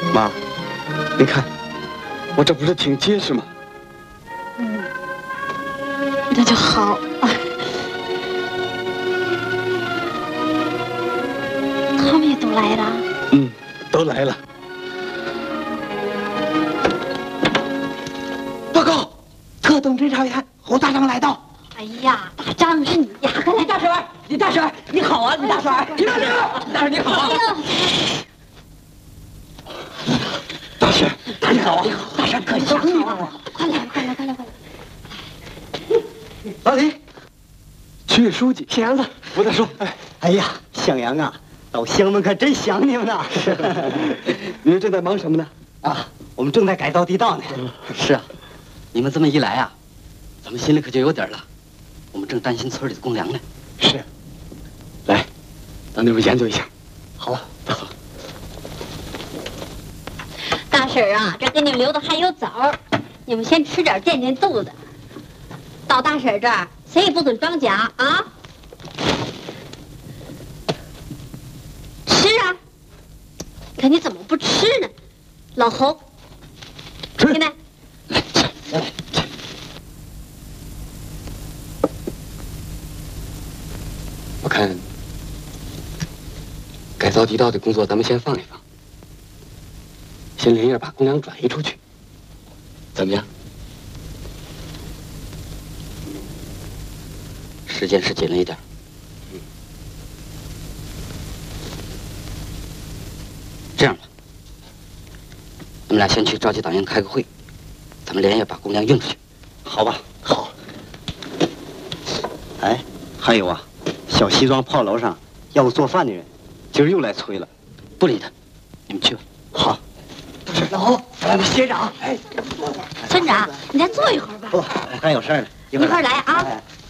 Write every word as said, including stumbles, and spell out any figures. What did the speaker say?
妈，你看，我这不是挺结实吗？ 嗯，那就好。他们也都来了。 嗯，都来了。报告，特等侦查员侯大长来到。 哎呀，大张是你呀！快来， 大婶儿，李大婶儿，你好啊，李大婶儿，李大婶儿，大婶儿你好啊！ 大婶， 你好啊，大婶可想你了。 快来，快来，快来，快来！ 老李，区委书记，向阳子，我在说。哎， 哎呀，向阳啊，到乡门可真想你们呐！ 你们正在忙什么呢？ 啊，我们正在改造地道呢。 是啊，你们这么一来啊，咱们心里可就有底儿了。我们正担心村里的公粮呢。 是。来，到那边研究一下。 好啊， 走。 大婶儿啊，这给你们留的还有枣，你们先吃点垫垫肚子。到大婶儿这儿，谁也不准装假啊！吃啊！可你怎么不吃呢？老侯， 吃。 进来。 来，来来。我看改造地道的工作，咱们先放一放，先连夜把公粮转移出去，怎么样？ 时间是紧了一点。 嗯。 这样吧，你们俩先去召集党员开个会，咱们连夜把公粮运出去。 好吧，好。哎，还有啊，小西庄炮楼上要做饭的人，今儿又来催了。 不理他，你们去吧。 好。老侯，咱们歇着啊。哎， 村长，你再坐一会儿吧。 不，我还有事儿呢， 一会儿来啊。 哎